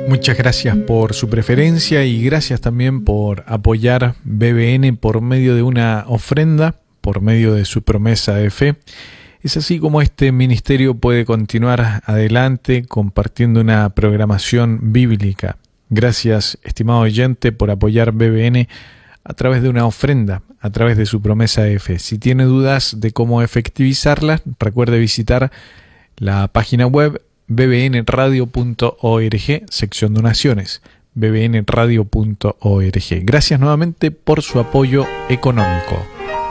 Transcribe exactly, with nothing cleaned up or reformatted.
Muchas gracias por su preferencia y gracias también por apoyar B B N por medio de una ofrenda, por medio de su promesa de fe. Es así como este ministerio puede continuar adelante compartiendo una programación bíblica. Gracias, estimado oyente, por apoyar B B N a través de una ofrenda, a través de su promesa de fe. Si tiene dudas de cómo efectivizarla, recuerde visitar la página web b b n radio punto org, sección donaciones, b b n radio punto org. Gracias nuevamente por su apoyo económico.